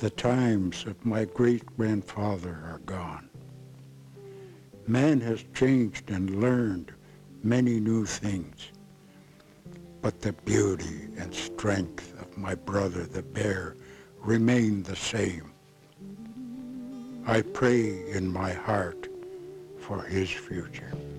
The times of my great-grandfather are gone. Man has changed and learned many new things, but the beauty and strength of my brother the bear remain the same. I pray in my heart for his future.